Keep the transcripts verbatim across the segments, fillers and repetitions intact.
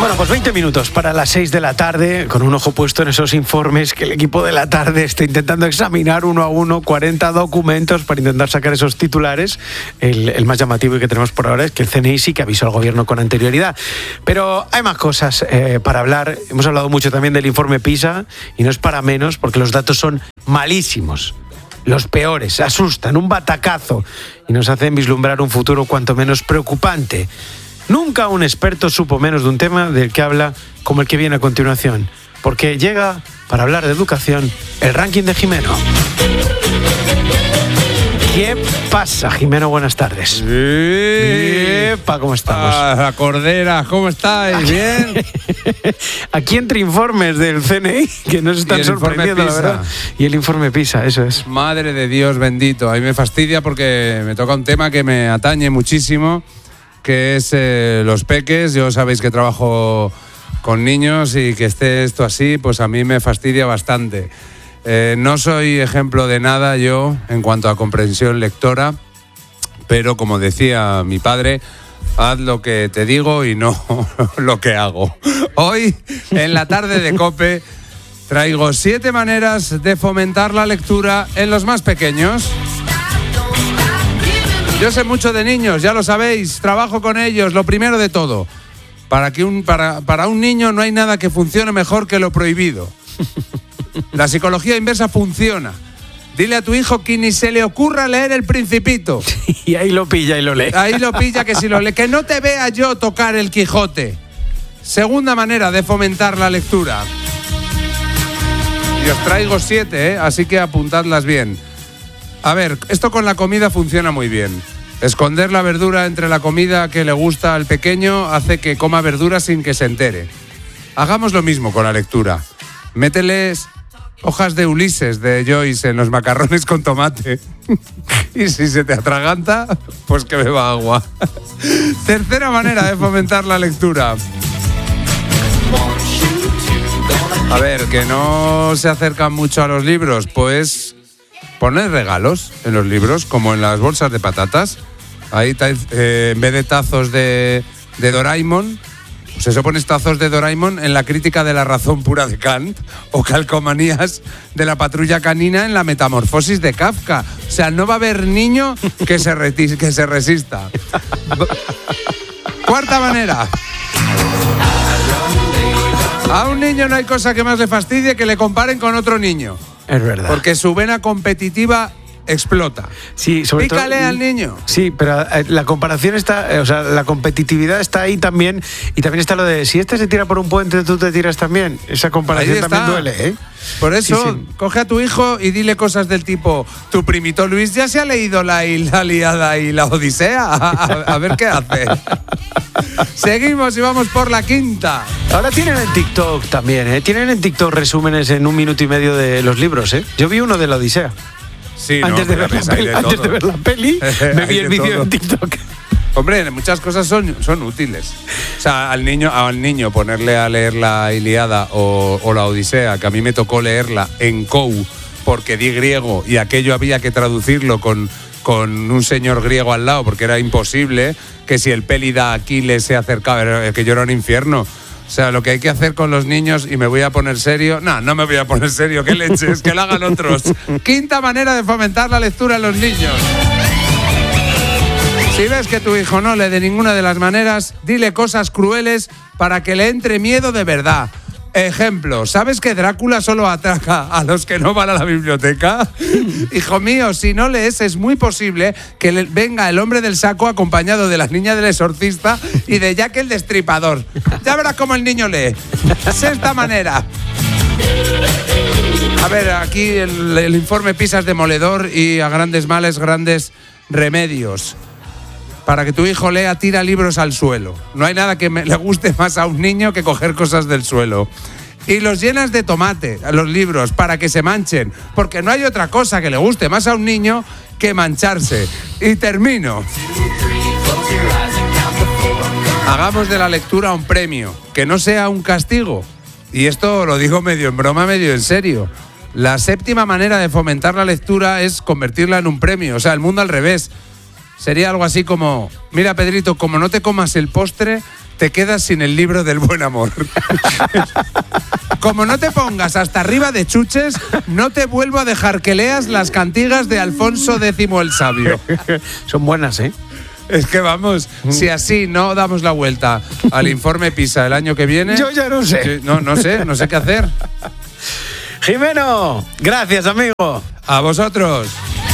Bueno, pues veinte minutos para las seis de la tarde, con un ojo puesto en esos informes que el equipo de la tarde está intentando examinar uno a uno, cuarenta documentos para intentar sacar esos titulares. El, el más llamativo que tenemos por ahora es que el C N I sí que avisó al gobierno con anterioridad. Pero hay más cosas eh, para hablar. Hemos hablado mucho también del informe PISA y no es para menos porque los datos son malísimos. Los peores, asustan, un batacazo y nos hacen vislumbrar un futuro cuanto menos preocupante. Nunca un experto supo menos de un tema del que habla como el que viene a continuación, porque llega, para hablar de educación, el ranking de Jimeno. ¿Qué pasa, Jimeno? Buenas tardes. Sí. Epa, ¿cómo estamos? Ah, Cordera, ¿cómo estáis? ¿Bien? Aquí entre informes del C N I, que nos están sorprendiendo, la verdad. Y el informe PISA, eso es. Madre de Dios bendito. A mí me fastidia porque me toca un tema que me atañe muchísimo, que es eh, los peques. Yo sabéis que trabajo con niños y que esté esto así, pues a mí me fastidia bastante. Eh, no soy ejemplo de nada yo en cuanto a comprensión lectora, pero como decía mi padre, haz lo que te digo y no lo que hago. Hoy, en la tarde de COPE, traigo siete maneras de fomentar la lectura en los más pequeños. Yo sé mucho de niños, ya lo sabéis, trabajo con ellos, lo primero de todo. Para, que un, para, para un niño no hay nada que funcione mejor que lo prohibido. La psicología inversa funciona. Dile a tu hijo que ni se le ocurra leer El Principito. Y ahí lo pilla y lo lee. Ahí lo pilla que si lo lee. Que no te vea yo tocar el Quijote. Segunda manera de fomentar la lectura. Y os traigo siete, ¿eh? Así que apuntadlas bien. A ver, esto con la comida funciona muy bien. Esconder la verdura entre la comida que le gusta al pequeño hace que coma verdura sin que se entere. Hagamos lo mismo con la lectura. Mételes hojas de Ulises de Joyce en los macarrones con tomate. Y si se te atraganta, pues que beba agua. Tercera manera de fomentar la lectura. A ver, que no se acercan mucho a los libros, pues poner regalos en los libros, como en las bolsas de patatas. Ahí eh, en vez de tazos de, de Doraemon, pues eso, pones tazos de Doraemon en la crítica de la razón pura de Kant, o calcomanías de la patrulla canina en la metamorfosis de Kafka. O sea, no va a haber niño que se, reti- que se resista. Cuarta manera. A un niño no hay cosa que más le fastidie que le comparen con otro niño. Es verdad. Porque su vena competitiva explota. Sí, sobre Pícale todo, al niño. Sí, pero la comparación está, o sea, la competitividad está ahí también, y también está lo de si este se tira por un puente, tú te tiras también. Esa comparación también duele, ¿eh? Por eso, sí, sí. Coge a tu hijo y dile cosas del tipo: tu primito Luis ya se ha leído la, la Ilíada y la Odisea. A, a, a ver qué hace. Seguimos y vamos por la quinta. Ahora tienen en TikTok también, ¿eh? Tienen en TikTok resúmenes en un minuto y medio de los libros, ¿eh? Yo vi uno de la Odisea. Sí, antes, no, de ver la peli, de antes de ver la peli, me vi el vídeo en TikTok. Hombre, muchas cosas son, son útiles. O sea, al niño, al niño ponerle a leer la Ilíada o, o la Odisea, que a mí me tocó leerla en C O U porque di griego y aquello había que traducirlo con, con un señor griego al lado porque era imposible, que si el Pélida Aquiles se acercaba, que yo era un infierno. O sea, lo que hay que hacer con los niños, y me voy a poner serio... No, no me voy a poner serio, qué leches, que lo hagan otros. Quinta manera de fomentar la lectura en los niños. Si ves que tu hijo no lee de ninguna de las maneras, dile cosas crueles para que le entre miedo de verdad. Ejemplo, ¿sabes que Drácula solo atraca a los que no van a la biblioteca? Hijo mío, si no lees, es muy posible que le venga el hombre del saco acompañado de la niña del exorcista y de Jack el Destripador. Ya verás cómo el niño lee. Sexta manera. A ver, aquí el, el informe PISA es demoledor y a grandes males, grandes remedios. Para que tu hijo lea, tira libros al suelo. No hay nada que me, le guste más a un niño que coger cosas del suelo. Y los llenas de tomate, los libros, para que se manchen. Porque no hay otra cosa que le guste más a un niño que mancharse. Y termino. Hagamos de la lectura un premio, que no sea un castigo. Y esto lo digo medio en broma, medio en serio. La séptima manera de fomentar la lectura es convertirla en un premio. O sea, el mundo al revés. Sería algo así como: mira, Pedrito, como no te comas el postre, te quedas sin el libro del buen amor. Como no te pongas hasta arriba de chuches, no te vuelvo a dejar que leas las cantigas de Alfonso X el Sabio. Son buenas, ¿eh? Es que vamos, si así no damos la vuelta al informe PISA el año que viene... Yo ya no sé. No, no sé, no sé qué hacer. Jimeno, gracias, amigo. A vosotros.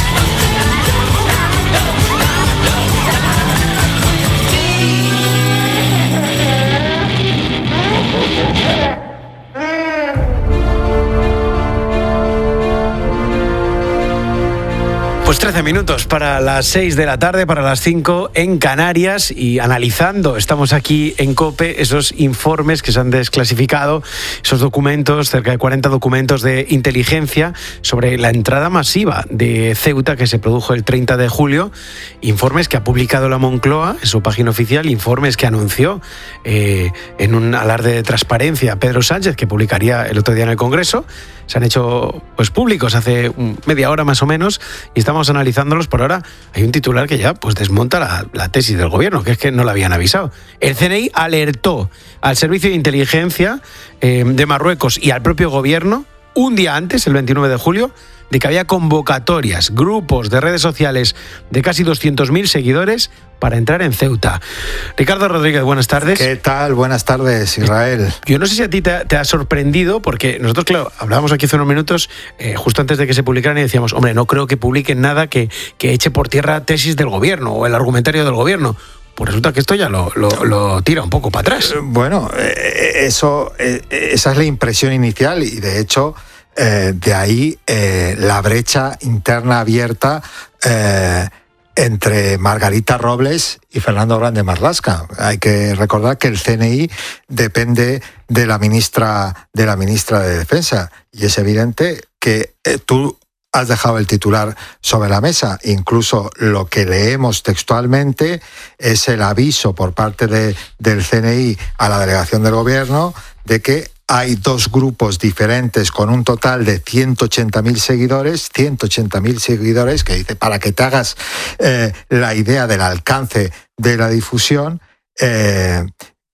Pues trece minutos para las seis de la tarde, para las cinco en Canarias, y analizando, estamos aquí en COPE, esos informes que se han desclasificado, esos documentos, cerca de cuarenta documentos de inteligencia sobre la entrada masiva de Ceuta que se produjo el treinta de julio, informes que ha publicado la Moncloa en su página oficial, informes que anunció eh, en un alarde de transparencia Pedro Sánchez, que publicaría el otro día en el Congreso. Se han hecho pues públicos hace media hora más o menos y estamos analizándolos. Por ahora hay un titular que ya pues desmonta la, la tesis del gobierno, que es que no la habían avisado. El C N I alertó al Servicio de Inteligencia eh, de Marruecos y al propio gobierno un día antes, el veintinueve de julio, de que había convocatorias, grupos de redes sociales de casi doscientos mil seguidores para entrar en Ceuta. Ricardo Rodríguez, buenas tardes. ¿Qué tal? Buenas tardes, Israel. Yo no sé si a ti te, te ha sorprendido, porque nosotros, claro, hablábamos aquí hace unos minutos, eh, justo antes de que se publicaran, y decíamos, hombre, no creo que publiquen nada que, que eche por tierra tesis del gobierno o el argumentario del gobierno. Pues resulta que esto ya lo, lo, lo tira un poco para atrás. Bueno, eh, eso, eh, esa es la impresión inicial y, de hecho, eh, de ahí eh, la brecha interna abierta eh, entre Margarita Robles y Fernando Grande Marlaska. Hay que recordar que el C N I depende de la ministra de la ministra de Defensa y es evidente que eh, tú has dejado el titular sobre la mesa. Incluso lo que leemos textualmente es el aviso por parte de, del C N I a la delegación del gobierno de que hay dos grupos diferentes con un total de ciento ochenta mil seguidores, ciento ochenta mil seguidores, que dice, para que te hagas eh, la idea del alcance de la difusión, eh,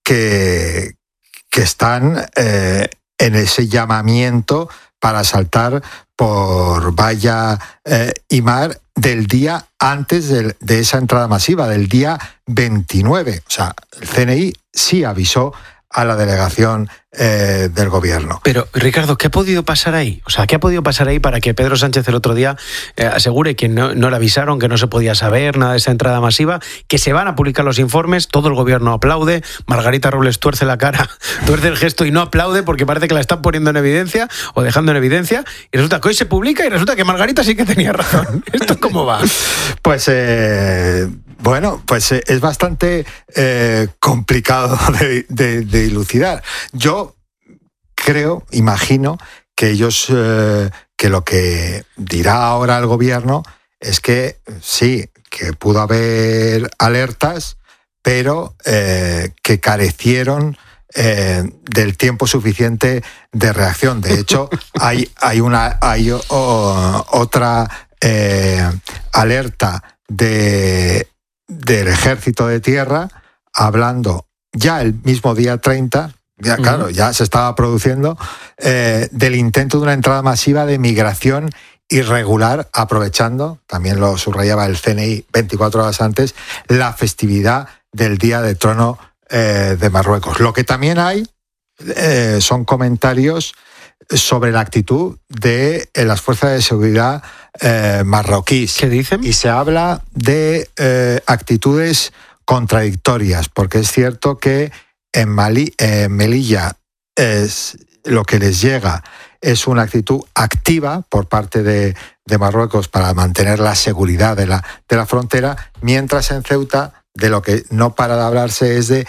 que, que están eh, en ese llamamiento para saltar por valla eh, y mar del día antes de, de esa entrada masiva, del día veintinueve. O sea, el C N I sí avisó a la delegación eh, del gobierno. Pero, Ricardo, ¿qué ha podido pasar ahí? O sea, ¿qué ha podido pasar ahí para que Pedro Sánchez el otro día eh, asegure que no, no le avisaron, que no se podía saber nada de esa entrada masiva, que se van a publicar los informes, todo el gobierno aplaude, Margarita Robles tuerce la cara, tuerce el gesto y no aplaude porque parece que la están poniendo en evidencia o dejando en evidencia, y resulta que hoy se publica y resulta que Margarita sí que tenía razón? ¿Esto cómo va? Pues... Eh... Bueno, pues es bastante eh, complicado de, de, de dilucidar. Yo creo, imagino, que ellos, eh, que lo que dirá ahora el gobierno es que sí, que pudo haber alertas, pero eh, que carecieron eh, del tiempo suficiente de reacción. De hecho, hay, hay, una, hay o, otra eh, alerta de... del Ejército de Tierra, hablando ya el mismo día treinta, ya, claro, ya se estaba produciendo, eh, del intento de una entrada masiva de migración irregular, aprovechando, también lo subrayaba el C N I veinticuatro horas antes, la festividad del Día de Trono eh, de Marruecos. Lo que también hay eh, son comentarios sobre la actitud de eh, las fuerzas de seguridad eh, marroquíes. ¿Qué dicen? Y se habla de eh, actitudes contradictorias, porque es cierto que en Mali, eh, Melilla es, lo que les llega es una actitud activa por parte de, de Marruecos para mantener la seguridad de la, de la frontera, mientras en Ceuta de lo que no para de hablarse es de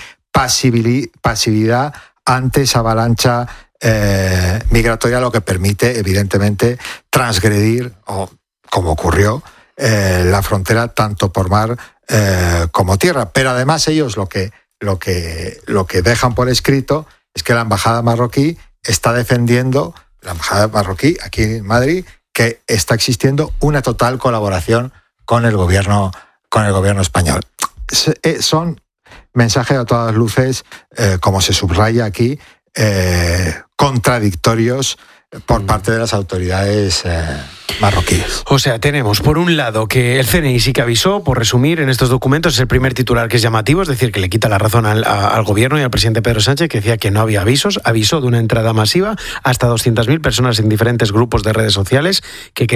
pasividad ante esa avalancha Eh, migratoria, lo que permite evidentemente transgredir, o como ocurrió, eh, la frontera tanto por mar eh, como tierra. Pero además ellos lo que, lo, que, lo que dejan por escrito es que la embajada marroquí está defendiendo, la embajada marroquí aquí en Madrid, que está existiendo una total colaboración con el gobierno, con el gobierno español. Son mensajes a todas luces, eh, como se subraya aquí, eh, contradictorios por parte de las autoridades eh, marroquíes. O sea, tenemos por un lado que el C N I sí que avisó, por resumir, en estos documentos es el primer titular que es llamativo, es decir, que le quita la razón al, a, al gobierno y al presidente Pedro Sánchez, que decía que no había avisos, avisó de una entrada masiva hasta doscientas mil personas en diferentes grupos de redes sociales que